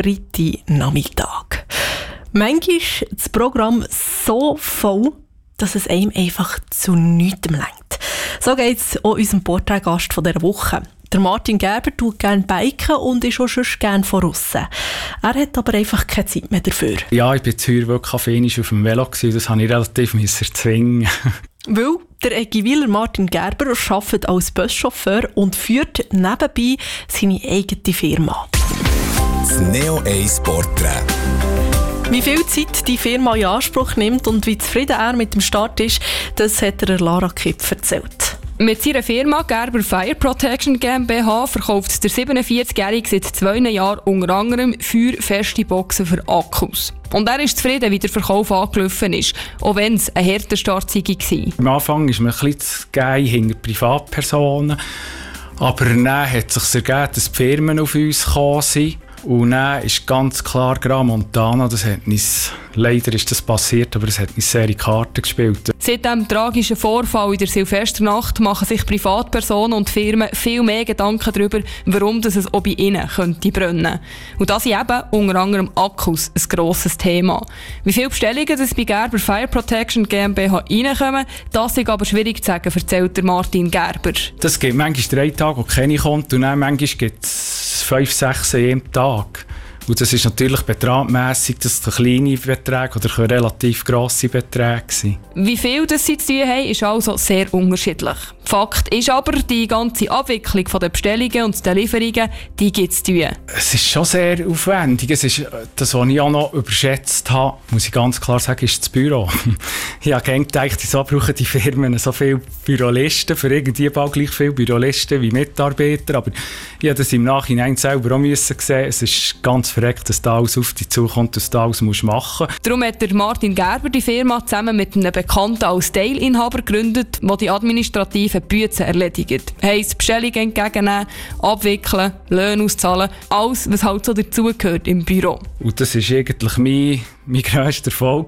Freitagnachmittag. Manchmal ist das Programm so voll, dass es einem einfach zu nichts reicht. So geht es auch unserem Porträtgast von dieser Woche. Der Martin Gerber tut gerne biken und ist auch schon gerne von aussen. Er hat aber einfach keine Zeit mehr dafür. Ja, ich war heuer wirklich affinisch auf dem Velo. Das musste ich relativ erzwingen. Weil der Eggiwiler Martin Gerber arbeitet als Buschauffeur und führt nebenbei seine eigene Firma. Das Neo 1 Porträt. Wie viel Zeit die Firma in Anspruch nimmt und wie zufrieden er mit dem Start ist, das hat er Lara Kipp erzählt. Mit seiner Firma Gerber Fire Protection GmbH verkauft der 47-Jährige seit 2 Jahren unter anderem feuerfeste Boxen für Akkus. Und er ist zufrieden, wie der Verkauf angelaufen ist, auch wenn es ein harter Start war. Am Anfang ist man ein bisschen zu gehen hinter Privatpersonen, aber dann hat es sich ergeben, dass die Firmen auf uns gekommen sind. Und dann ist ganz klar Gran Montana, leider ist das passiert, aber es hat uns sehr in die Karten gespielt. Seit dem tragischen Vorfall in der Silvesternacht machen sich Privatpersonen und Firmen viel mehr Gedanken darüber, warum es auch bei ihnen könnte brennen. Und das sind eben unter anderem Akkus ein grosses Thema. Wie viele Bestellungen das bei Gerber Fire Protection GmbH reinkommen, das ist aber schwierig zu sagen, erzählt der Martin Gerber. Das gibt manchmal 3 Tage, wo keine kommt, und dann manchmal gibt es 5, 6 an jedem Tag. Und das ist natürlich betragmässig, dass das kleine Beträge oder können relativ grosse Beträge sein. Wie viel das sie zu tun haben, ist also sehr unterschiedlich. Fakt ist aber, die ganze Abwicklung der Bestellungen und der Lieferungen, die gibt es zu tun. Es ist schon sehr aufwendig. Es ist das, was ich auch noch überschätzt habe, muss ich ganz klar sagen, ist das Büro. Ich habe gedacht, so brauchen die Firmen so viele Bürolisten, für irgendwie bald gleich viele Bürolisten wie Mitarbeiter. Aber ich habe das im Nachhinein selber auch sehen. Es ist ganz verreckt, dass da alles auf dich zukommt, dass du alles machen musst. Darum hat der Martin Gerber die Firma zusammen mit einem Bekannten als Teilinhaber gegründet, der die administrativen Bücher erledigt. Heisst Bestellungen entgegennehmen, abwickeln, Löhne auszahlen, alles, was halt so dazugehört im Büro. Und das war eigentlich mein grösster Erfolg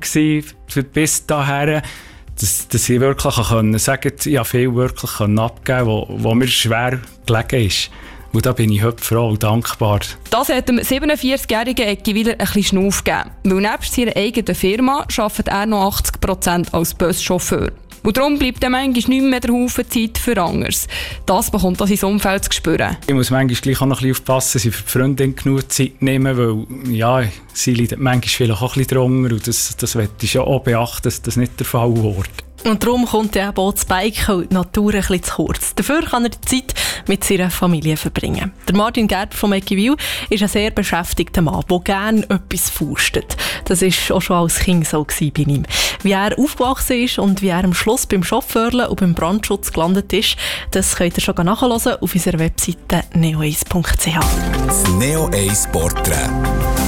bis dahin, dass ich wirklich sagen konnte, ich habe viel wirklich abgeben, wo mir schwer gelegen ist. Und da bin ich heute froh und dankbar. Das hat dem 47-jährigen Eggiwiler ein bisschen Schnuff gegeben. Weil nebst seiner eigenen Firma arbeitet er noch 80% als Buschauffeur. Und darum bleibt dann manchmal nicht mehr der Haufen Zeit für anderes. Das bekommt er sein Umfeld zu spüren. Ich muss manchmal gleich auch noch ein bisschen aufpassen, dass ich für die Freundin genug Zeit nehme, weil ja, sie leidet manchmal vielleicht auch ein bisschen drunter. Und das möchte ich schon auch beachten, dass das nicht der Fall wird. Und darum kommt ja auch das Biken und die Natur ein bisschen zu kurz. Dafür kann er die Zeit mit seiner Familie verbringen. Der Martin Gerber von Eggiwil ist ein sehr beschäftigter Mann, der gerne etwas faustet. Das war auch schon als Kind so bei ihm. Wie er aufgewachsen ist und wie er am Schluss beim Chauffeurlen und beim Brandschutz gelandet ist, das könnt ihr schon nachhören auf unserer Webseite neo1.ch. Das Neo 1 Porträt.